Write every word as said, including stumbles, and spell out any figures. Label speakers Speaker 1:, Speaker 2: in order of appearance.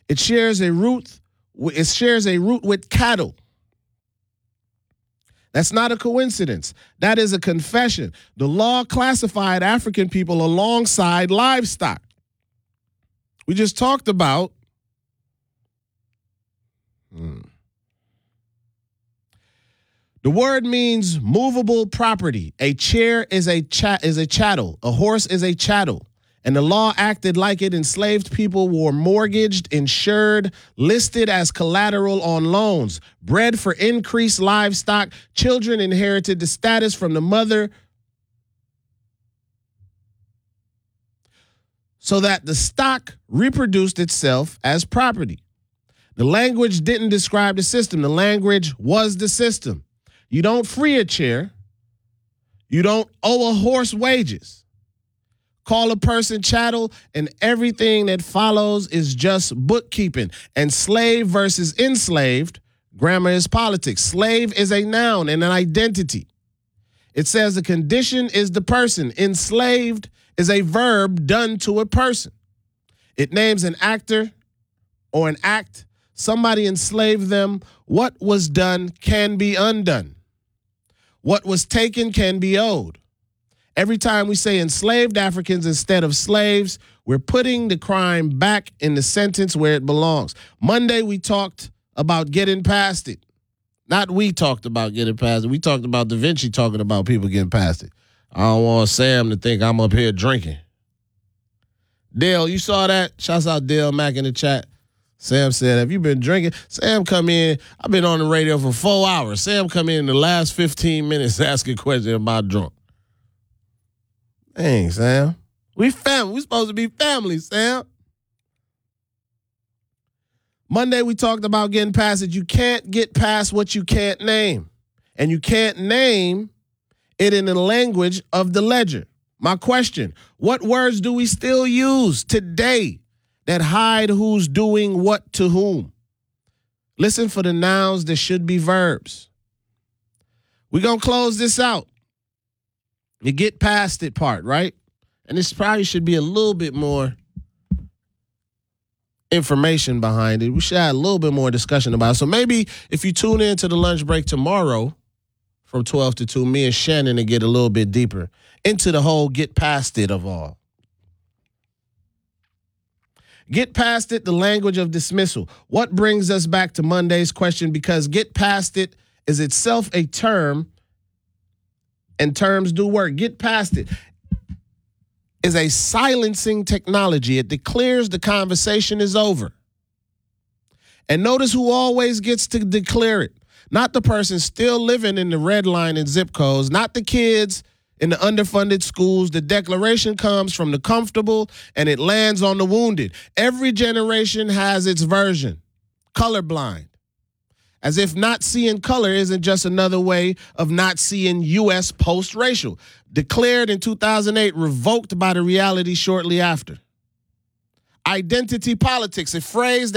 Speaker 1: It shares a root. It shares a root with cattle. That's not a coincidence. That is a confession. The law classified African people alongside livestock. We just talked about hmm. The word means movable property. A chair is a cha- is a chattel. A horse is a chattel. And the law acted like it. Enslaved people were mortgaged, insured, listed as collateral on loans, bred for increased livestock. Children inherited the status from the mother so that the stock reproduced itself as property. The language didn't describe the system. The language was the system. You don't free a chair. You don't owe a horse wages. Call a person chattel, and everything that follows is just bookkeeping. And slave versus enslaved, grammar is politics. Slave is a noun and an identity. It says the condition is the person. Enslaved is a verb done to a person. It names an actor or an act. Somebody enslaved them. What was done can be undone. What was taken can be owed. Every time we say enslaved Africans instead of slaves, we're putting the crime back in the sentence where it belongs. Monday, we talked about getting past it. Not we talked about getting past it. We talked about Da Vinci talking about people getting past it. I don't want Sam to think I'm up here drinking. Dale, you saw that? Shouts out Dale Mack in the chat. Sam said, have you been drinking? Sam come in. I've been on the radio for four hours. Sam come in the last fifteen minutes asking questions about drunk. Dang, Sam. We family. We supposed to be family, Sam. Monday, we talked about getting past it. You can't get past what you can't name. And you can't name it in the language of the ledger. My question, what words do we still use today that hide who's doing what to whom? Listen for the nouns that should be verbs. We're going to close this out. You get past it part, right? And this probably should be a little bit more information behind it. We should have a little bit more discussion about it. So maybe if you tune in to the lunch break tomorrow from twelve to two, me and Shannon to get a little bit deeper into the whole get past it of all. Get past it, the language of dismissal. What brings us back to Monday's question? Because get past it is itself a term, and terms do work. Get past it is a silencing technology. It declares the conversation is over. And notice who always gets to declare it. Not the person still living in the red line and zip codes, not the kids in the underfunded schools. The declaration comes from the comfortable and it lands on the wounded. Every generation has its version. Colorblind. As if not seeing color isn't just another way of not seeing U S post-racial. Declared in two thousand eight, revoked by the reality shortly after. Identity politics, a phrase that